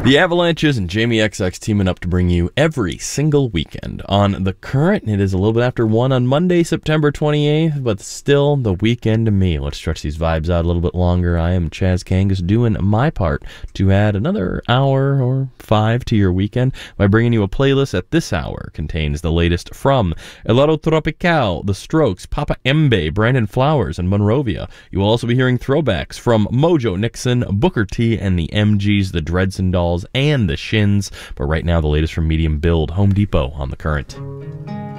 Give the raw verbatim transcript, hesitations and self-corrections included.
The Avalanches and Jamie X X teaming up to bring you every single weekend. On The Current, it is a little bit after one on Monday, September twenty-eighth, but still the weekend to me. Let's stretch these vibes out a little bit longer. I am Chaz Kangas doing my part to add another hour or five to your weekend by bringing you a playlist at this hour. Contains the latest from Helado Tropical, The Strokes, Papa Embe, Brandon Flowers, and Monrovia. You will also be hearing throwbacks from Mojo Nixon, Booker T, and the M Gs, the Dredson Dolls, and the Shins. But right now, the latest from Medium Build, Home Depot on The Current.